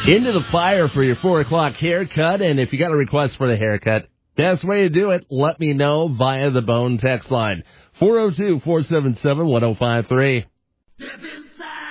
Into the fire for your 4 o'clock haircut, and if you got a request for the haircut, best way to do it, let me know via the Bone text line, 402-477-1053.